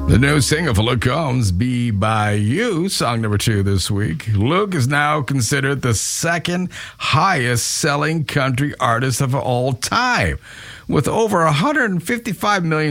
The new single for Luke Combs, Be By You, song number 2 this week. Luke is now considered the second highest selling country artist of all time, with over 155 million